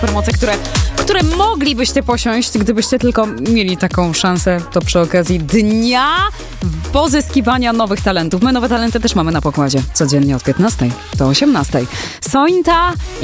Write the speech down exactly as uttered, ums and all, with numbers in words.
promocje, które, które moglibyście posiąść, gdybyście tylko mieli taką szansę, to przy okazji dnia pozyskiwania nowych talentów. My nowe talenty też mamy na pokładzie. Codziennie od piętnastej do osiemnastej. Sointa